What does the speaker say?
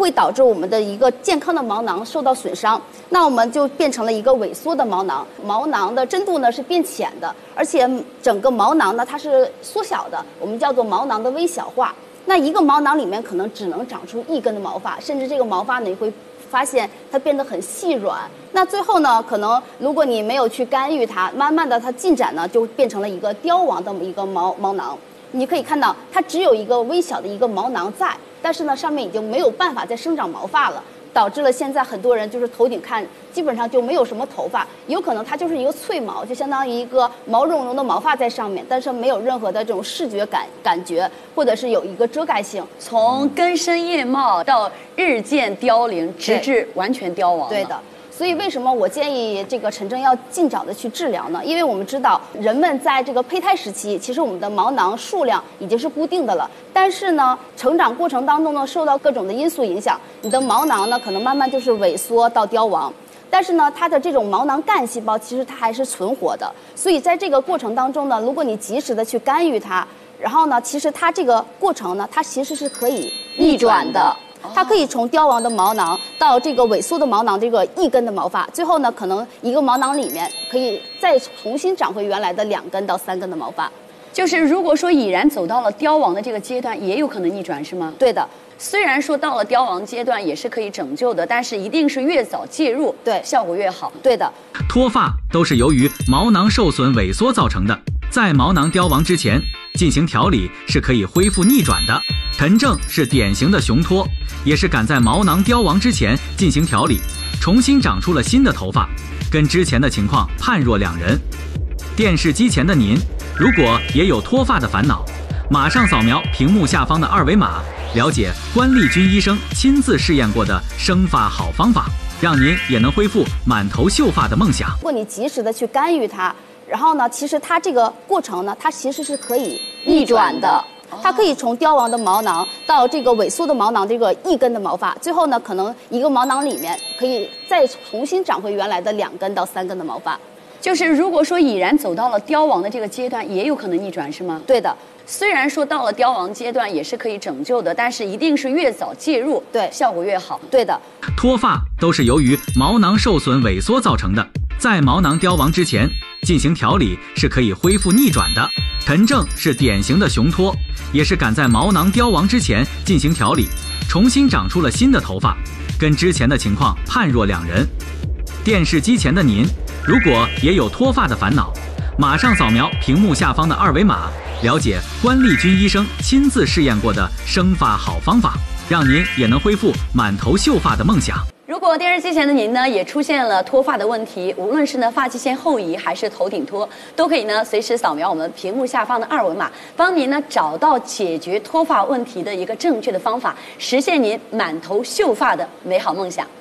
会导致我们的一个健康的毛囊受到损伤，那我们就变成了一个萎缩的毛囊。毛囊的深度呢是变浅的，而且整个毛囊呢它是缩小的，我们叫做毛囊的微小化。那一个毛囊里面可能只能长出1根的毛发，甚至这个毛发呢你会发现它变得很细软。那最后呢，可能如果你没有去干预它，慢慢的它进展呢就变成了一个凋亡的一个毛囊。你可以看到它只有一个微小的一个毛囊在，但是呢上面已经没有办法再生长毛发了，导致了现在很多人就是头顶看基本上就没有什么头发，有可能它就是一个脆毛，就相当于一个毛茸茸的毛发在上面，但是没有任何的这种视觉感觉，或者是有一个遮盖性。 从根深叶茂到日渐凋零，直至完全凋亡。 对的。所以为什么我建议这个陈正要尽早的去治疗呢？因为我们知道人们在这个胚胎时期，其实我们的毛囊数量已经是固定的了，但是呢，成长过程当中呢，受到各种的因素影响，你的毛囊呢可能慢慢就是萎缩到凋亡。但是呢，它的这种毛囊干细胞其实它还是存活的，所以在这个过程当中呢，如果你及时的去干预它，然后呢，其实它这个过程呢，它其实是可以逆转的。它可以从凋亡的毛囊到这个萎缩的毛囊，这个1根的毛发，最后呢，可能一个毛囊里面可以再重新长回原来的2根到3根的毛发。 就是如果说已然走到了凋亡的这个阶段，也有可能逆转，是吗？ 对的。 虽然说到了凋亡阶段也是可以拯救的，但是一定是越早介入， 对， 效果越好。 对的。 脱发都是由于毛囊受损萎缩造成的，在毛囊凋亡之前进行调理是可以恢复逆转的。陈正是典型的雄脱，也是赶在毛囊凋亡之前进行调理，重新长出了新的头发，跟之前的情况判若两人。电视机前的您，如果也有脱发的烦恼，马上扫描屏幕下方的2维码，了解关丽君医生亲自试验过的生发好方法，让您也能恢复满头秀发的梦想。 如果你及时的去干预它，然后呢，其实它这个过程呢，它其实是可以逆转的。它可以从凋亡的毛囊到这个萎缩的毛囊，这个1根的毛发，最后呢，可能一个毛囊里面可以再重新长回原来的2根到3根的毛发。 就是如果说已然走到了凋亡的这个阶段，也有可能逆转，是吗？ 对的。 虽然说到了凋亡阶段也是可以拯救的，但是一定是越早介入， 对， 效果越好。 对的。 脱发都是由于毛囊受损萎缩造成的，在毛囊凋亡之前进行调理是可以恢复逆转的。陈正是典型的雄脱，也是赶在毛囊凋亡之前进行调理，重新长出了新的头发，跟之前的情况判若两人。电视机前的您，如果也有脱发的烦恼，马上扫描屏幕下方的2维码，了解关丽君医生亲自试验过的生发好方法，让您也能恢复满头秀发的梦想。 如果电视机前的您呢也出现了脱发的问题，无论是呢发际线后移还是头顶脱，都可以呢随时扫描我们屏幕下方的2维码，帮您呢找到解决脱发问题的一个正确的方法，实现您满头秀发的美好梦想。